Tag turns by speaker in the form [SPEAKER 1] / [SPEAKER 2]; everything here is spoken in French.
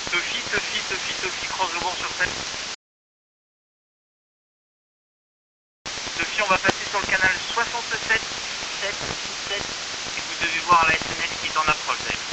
[SPEAKER 1] Sophie, croise le bord sur 7. Sophie, on va passer sur le canal 67, 7, 7, et vous devez voir la SNF qui est en approche.